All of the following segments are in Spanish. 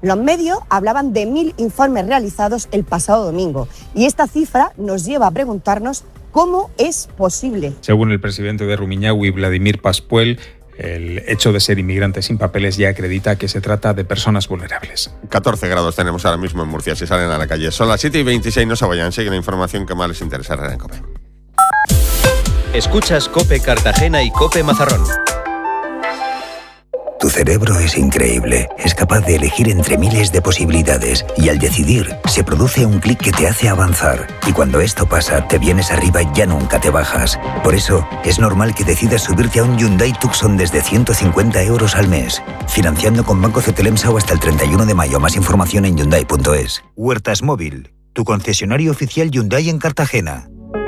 Los medios hablaban de 1.000 informes realizados el pasado domingo y esta cifra nos lleva a preguntarnos cómo es posible. Según el presidente de Rumiñahui, Vladimir Pascual, el hecho de ser inmigrantes sin papeles ya acredita que se trata de personas vulnerables. 14 grados tenemos ahora mismo en Murcia, si salen a la calle. Son las 7:26, no se vayan, sigue la información que más les interesa en COPE. Escuchas COPE Cartagena y COPE Mazarrón. Tu cerebro es increíble, es capaz de elegir entre miles de posibilidades y al decidir se produce un clic que te hace avanzar. Y cuando esto pasa, te vienes arriba y ya nunca te bajas. Por eso, es normal que decidas subirte a un Hyundai Tucson desde 150 euros al mes. Financiando con Banco Cetelemsa hasta el 31 de mayo. Más información en Hyundai.es. Huertas Móvil, tu concesionario oficial Hyundai en Cartagena.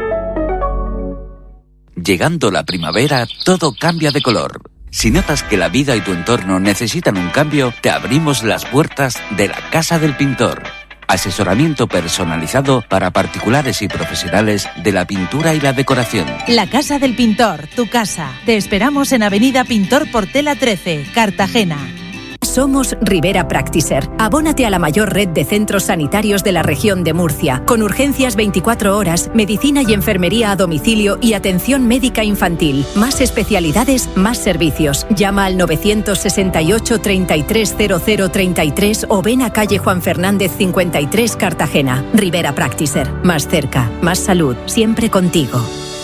Llegando la primavera, todo cambia de color. Si notas que la vida y tu entorno necesitan un cambio, te abrimos las puertas de la Casa del Pintor. Asesoramiento personalizado para particulares y profesionales de la pintura y la decoración. La Casa del Pintor, tu casa. Te esperamos en Avenida Pintor Portela 13, Cartagena. Somos Rivera Practiser. Abónate a la mayor red de centros sanitarios de la región de Murcia, con urgencias 24 horas, medicina y enfermería a domicilio y atención médica infantil. Más especialidades, más servicios. Llama al 968 330033 o ven a calle Juan Fernández 53, Cartagena. Rivera Practiser. Más cerca, más salud, siempre contigo.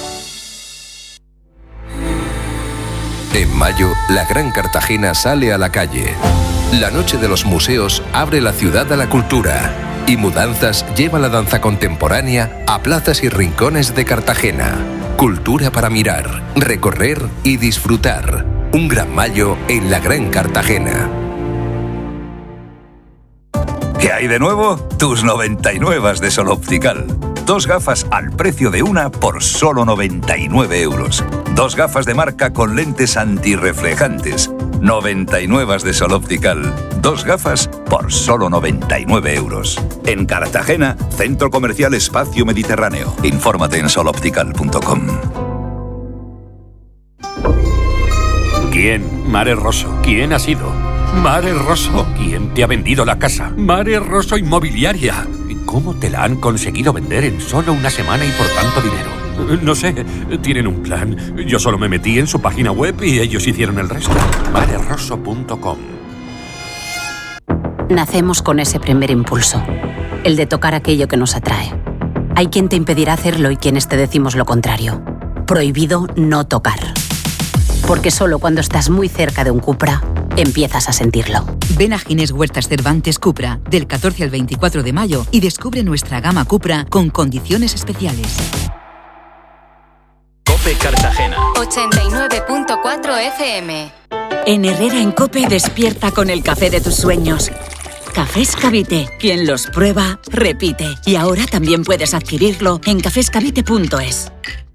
En mayo, la Gran Cartagena sale a la calle. La Noche de los Museos abre la ciudad a la cultura. Y Mudanzas lleva la danza contemporánea a plazas y rincones de Cartagena. Cultura para mirar, recorrer y disfrutar. Un gran mayo en la Gran Cartagena. ¿Qué hay de nuevo? Tus 99 de Sol Optical. 2 gafas al precio de una por solo 99 euros. 2 gafas de marca con lentes antirreflejantes. 99 de Sol Optical. 2 gafas por solo 99 euros. En Cartagena, Centro Comercial Espacio Mediterráneo. Infórmate en soloptical.com. ¿Quién? Mare Rosso. ¿Quién ha sido? Mare Rosso. ¿Quién te ha vendido la casa? Mare Rosso Inmobiliaria. ¿Cómo te la han conseguido vender en solo una semana y por tanto dinero? No sé, tienen un plan. Yo solo me metí en su página web y ellos hicieron el resto. marerosso.com. Nacemos con ese primer impulso, el de tocar aquello que nos atrae. Hay quien te impedirá hacerlo y quienes te decimos lo contrario. Prohibido no tocar. Porque solo cuando estás muy cerca de un Cupra, empiezas a sentirlo. Ven a Ginés Huertas Cervantes Cupra del 14 al 24 de mayo y descubre nuestra gama Cupra con condiciones especiales. COPE Cartagena 89.4 FM. En Herrera en COPE despierta con el café de tus sueños. Cafés Cavite. Quien los prueba, repite. Y ahora también puedes adquirirlo en cafescavite.es.